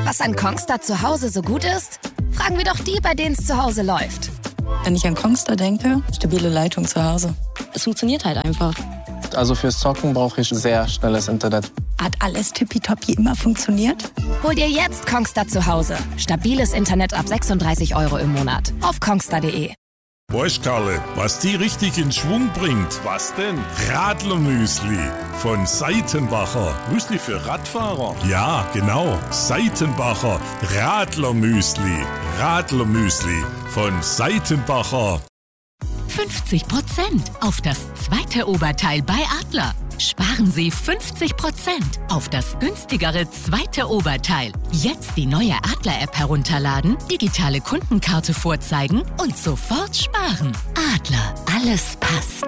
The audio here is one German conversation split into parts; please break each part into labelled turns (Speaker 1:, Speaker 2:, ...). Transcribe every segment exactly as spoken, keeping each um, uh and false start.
Speaker 1: Was an Kongstar zu Hause so gut ist? Fragen wir doch die, bei denen es zu Hause läuft.
Speaker 2: Wenn ich an Kongstar denke, stabile Leitung zu Hause. Es funktioniert halt einfach.
Speaker 3: Also fürs Zocken brauche ich sehr schnelles Internet.
Speaker 2: Hat alles tippitoppi immer funktioniert?
Speaker 1: Hol dir jetzt Kongstar zu Hause. Stabiles Internet ab sechsunddreißig Euro im Monat. Auf kongstar punkt de.
Speaker 4: Weißt Karle, was die richtig in Schwung bringt? Was denn? Radlermüsli von Seitenbacher. Müsli für Radfahrer? Ja, genau. Seitenbacher Radlermüsli. Radlermüsli von Seitenbacher.
Speaker 5: fünfzig Prozent auf das zweite Oberteil bei Adler. Sparen Sie fünfzig Prozent auf das günstigere zweite Oberteil. Jetzt die neue Adler-App herunterladen, digitale Kundenkarte vorzeigen und sofort sparen. Adler, alles passt.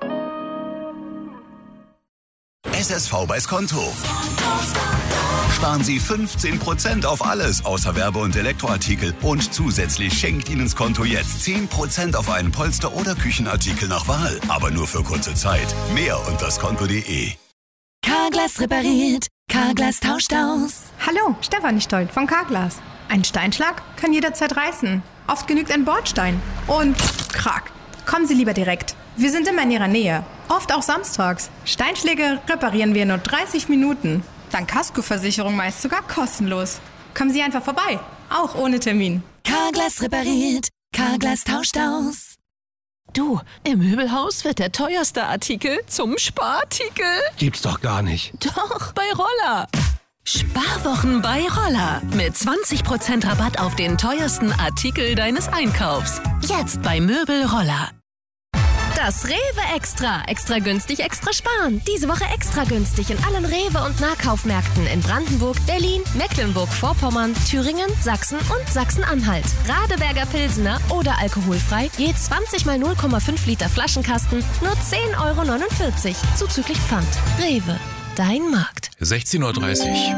Speaker 6: S S V bei's Konto. Sparen Sie fünfzehn Prozent auf alles außer Werbe- und Elektroartikel. Und zusätzlich schenkt Ihnen das Konto jetzt zehn Prozent auf einen Polster- oder Küchenartikel nach Wahl. Aber nur für kurze Zeit. Mehr unter skonto punkt de.
Speaker 1: Carglass repariert. Carglass tauscht aus.
Speaker 7: Hallo, Stefanie Stolt von Carglass. Ein Steinschlag kann jederzeit reißen. Oft genügt ein Bordstein. Und krack. Kommen Sie lieber direkt. Wir sind immer in Ihrer Nähe. Oft auch samstags. Steinschläge reparieren wir in nur dreißig Minuten. Dann Kaskoversicherung meist sogar kostenlos. Kommen Sie einfach vorbei. Auch ohne Termin.
Speaker 1: Carglass repariert. Carglass tauscht aus.
Speaker 5: Du, im Möbelhaus wird der teuerste Artikel zum Sparartikel.
Speaker 8: Gibt's doch gar nicht.
Speaker 5: Doch, bei Roller. Sparwochen bei Roller. Mit zwanzig Prozent Rabatt auf den teuersten Artikel deines Einkaufs. Jetzt bei Möbel Roller.
Speaker 9: Das Rewe Extra. Extra günstig, extra sparen. Diese Woche extra günstig in allen Rewe- und Nahkaufmärkten in Brandenburg, Berlin, Mecklenburg-Vorpommern, Thüringen, Sachsen und Sachsen-Anhalt. Radeberger Pilsener oder alkoholfrei, je zwanzig mal null Komma fünf Liter Flaschenkasten, nur zehn Euro neunundvierzig, zuzüglich Pfand. Rewe, dein Markt.
Speaker 10: sechzehn Uhr dreißig.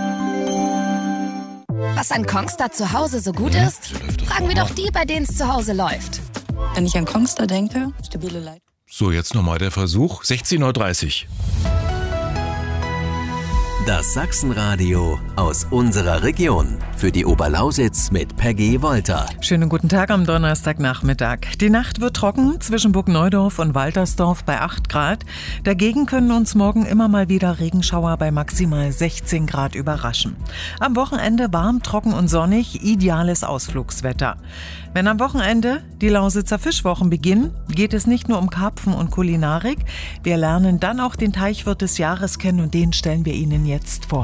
Speaker 1: Was an Kongstar zu Hause so gut ist? Fragen wir doch die, bei denen es zu Hause läuft.
Speaker 2: Wenn ich an Kongstar denke, stabile Leitung.
Speaker 10: So, jetzt nochmal der Versuch. sechzehn Uhr dreißig.
Speaker 11: Das Sachsenradio aus unserer Region. Für die Oberlausitz mit Peggy Wolter.
Speaker 12: Schönen guten Tag am Donnerstagnachmittag. Die Nacht wird trocken zwischen Burgneudorf und Waltersdorf bei acht Grad. Dagegen können uns morgen immer mal wieder Regenschauer bei maximal sechzehn Grad überraschen. Am Wochenende warm, trocken und sonnig, ideales Ausflugswetter. Wenn am Wochenende die Lausitzer Fischwochen beginnen, geht es nicht nur um Karpfen und Kulinarik. Wir lernen dann auch den Teichwirt des Jahres kennen und den stellen wir Ihnen jetzt vor.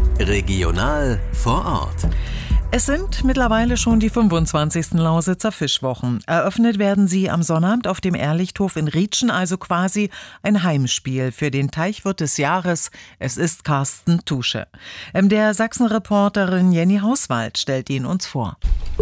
Speaker 11: Regional vor Ort.
Speaker 12: Es sind mittlerweile schon die fünfundzwanzigsten Lausitzer Fischwochen. Eröffnet werden sie am Sonnabend auf dem Ehrlichthof in Rietschen, also quasi ein Heimspiel für den Teichwirt des Jahres. Es ist Carsten Tusche. Der Sachsen-Reporterin Jenny Hauswald stellt ihn uns vor.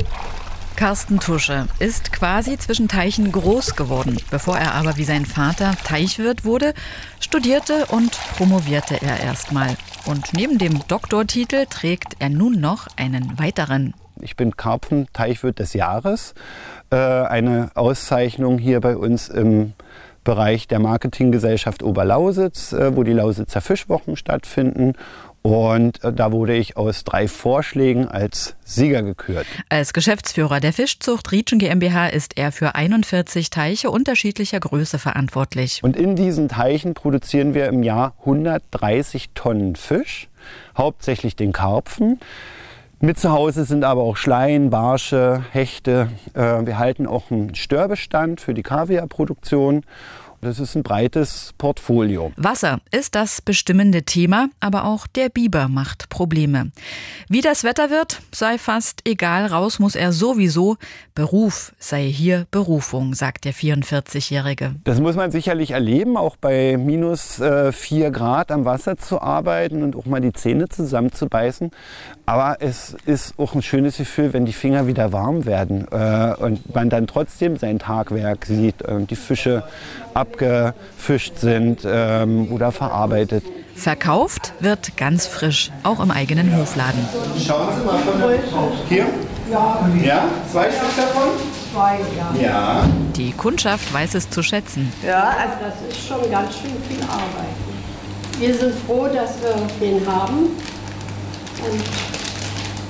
Speaker 13: Carsten Tusche ist quasi zwischen Teichen groß geworden. Bevor er aber wie sein Vater Teichwirt wurde, studierte und promovierte er erstmal. Und neben dem Doktortitel trägt er nun noch einen weiteren.
Speaker 14: Ich bin Karpfen-Teichwirt des Jahres. Äh, eine Auszeichnung hier bei uns im Bereich der Marketinggesellschaft Oberlausitz, äh, wo die Lausitzer Fischwochen stattfinden. Und da wurde ich aus drei Vorschlägen als Sieger gekürt.
Speaker 13: Als Geschäftsführer der Fischzucht Rietschen GmbH ist er für einundvierzig Teiche unterschiedlicher Größe verantwortlich.
Speaker 14: Und in diesen Teichen produzieren wir im Jahr hundertdreißig Tonnen Fisch, hauptsächlich den Karpfen. Mit zu Hause sind aber auch Schleien, Barsche, Hechte. Wir halten auch einen Störbestand für die Kaviarproduktion. Das ist ein breites Portfolio.
Speaker 13: Wasser ist das bestimmende Thema, aber auch der Biber macht Probleme. Wie das Wetter wird, sei fast egal, raus muss er sowieso. Beruf sei hier Berufung, sagt der vierundvierzigjährige.
Speaker 14: Das muss man sicherlich erleben, auch bei minus äh, vier Grad am Wasser zu arbeiten und auch mal die Zähne zusammenzubeißen. Aber es ist auch ein schönes Gefühl, wenn die Finger wieder warm werden äh, und man dann trotzdem sein Tagwerk sieht und die Fische abgefischt sind ähm, oder verarbeitet.
Speaker 13: Verkauft wird ganz frisch, auch im eigenen Hofladen.
Speaker 14: Schauen Sie mal von euch. Hier? Ja. Ja? Zwei Stück davon?
Speaker 15: Zwei, ja.
Speaker 14: Ja.
Speaker 13: Die Kundschaft weiß es zu schätzen.
Speaker 15: Ja, also das ist schon ganz schön viel Arbeit. Wir sind froh, dass wir den haben. Und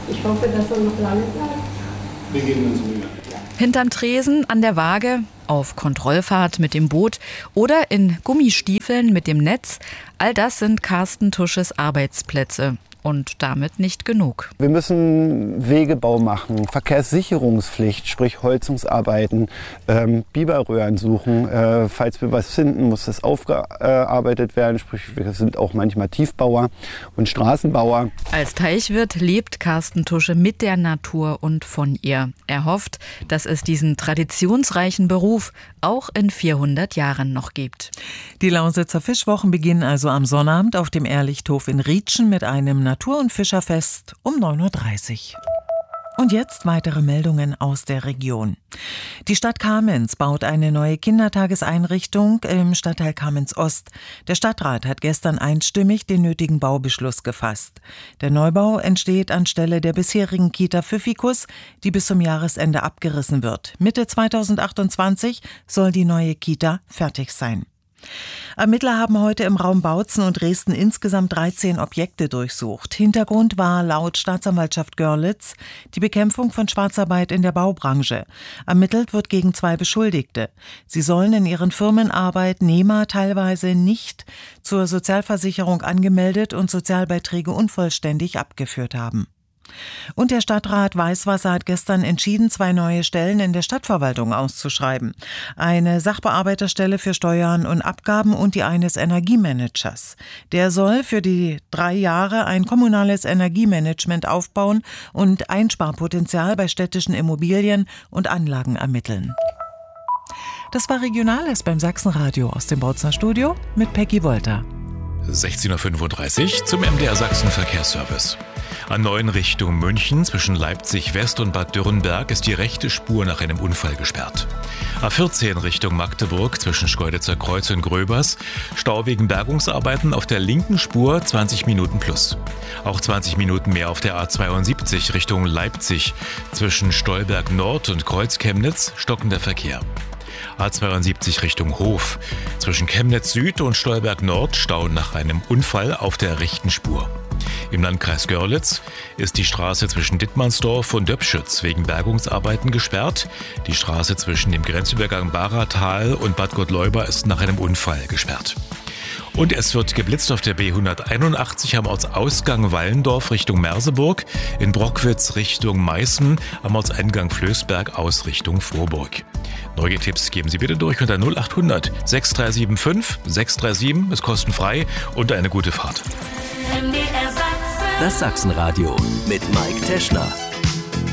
Speaker 15: Ich hoffe, dass er noch lange bleibt.
Speaker 8: Wir geben uns Mühe.
Speaker 13: Hinterm Tresen, an der Waage, auf Kontrollfahrt mit dem Boot oder in Gummistiefeln mit dem Netz, all das sind Carsten Tusches Arbeitsplätze. Und damit nicht genug.
Speaker 14: Wir müssen Wegebau machen, Verkehrssicherungspflicht, sprich Holzungsarbeiten, ähm, Biberröhren suchen. Äh, falls wir was finden, muss das aufgearbeitet werden. Sprich, wir sind auch manchmal Tiefbauer und Straßenbauer.
Speaker 13: Als Teichwirt lebt Carsten Tusche mit der Natur und von ihr. Er hofft, dass es diesen traditionsreichen Beruf auch in vierhundert Jahren noch gibt.
Speaker 12: Die Lausitzer Fischwochen beginnen also am Sonnabend auf dem Ehrlichthof in Rietschen mit einem Natur- und Fischerfest um neun Uhr dreißig. Und jetzt weitere Meldungen aus der Region. Die Stadt Kamenz baut eine neue Kindertageseinrichtung im Stadtteil Kamenz-Ost. Der Stadtrat hat gestern einstimmig den nötigen Baubeschluss gefasst. Der Neubau entsteht anstelle der bisherigen Kita Pfiffikus, die bis zum Jahresende abgerissen wird. Mitte zweitausendachtundzwanzig soll die neue Kita fertig sein. Ermittler haben heute im Raum Bautzen und Dresden insgesamt dreizehn Objekte durchsucht. Hintergrund war laut Staatsanwaltschaft Görlitz die Bekämpfung von Schwarzarbeit in der Baubranche. Ermittelt wird gegen zwei Beschuldigte. Sie sollen in ihren Firmen Arbeitnehmer teilweise nicht zur Sozialversicherung angemeldet und Sozialbeiträge unvollständig abgeführt haben. Und der Stadtrat Weißwasser hat gestern entschieden, zwei neue Stellen in der Stadtverwaltung auszuschreiben. Eine Sachbearbeiterstelle für Steuern und Abgaben und die eines Energiemanagers. Der soll für die drei Jahre ein kommunales Energiemanagement aufbauen und Einsparpotenzial bei städtischen Immobilien und Anlagen ermitteln. Das war Regionales beim Sachsenradio aus dem Bautzer Studio mit Peggy Wolter.
Speaker 10: sechzehn Uhr fünfunddreißig zum M D R Sachsen Verkehrsservice. A neun Richtung München zwischen Leipzig West und Bad Dürrenberg ist die rechte Spur nach einem Unfall gesperrt. A vierzehn Richtung Magdeburg zwischen Schkeuditzer Kreuz und Gröbers Stau wegen Bergungsarbeiten auf der linken Spur zwanzig Minuten plus. Auch zwanzig Minuten mehr auf der A zweiundsiebzig Richtung Leipzig zwischen Stolberg Nord und Kreuz Chemnitz stockender Verkehr. A zweiundsiebzig Richtung Hof zwischen Chemnitz Süd und Stolberg Nord Stau nach einem Unfall auf der rechten Spur. Im Landkreis Görlitz ist die Straße zwischen Dittmannsdorf und Döpschütz wegen Bergungsarbeiten gesperrt. Die Straße zwischen dem Grenzübergang Baratal und Bad Gottleuba ist nach einem Unfall gesperrt. Und es wird geblitzt auf der B hunderteinundachtzig am Ortsausgang Wallendorf Richtung Merseburg, in Brockwitz Richtung Meißen, am Ortseingang Flößberg aus Richtung Vorburg. Neue Tipps geben Sie bitte durch unter null achthundert sechs drei sieben fünf sechs drei sieben, ist kostenfrei und eine gute Fahrt.
Speaker 11: Das Sachsenradio mit Mike Teschner.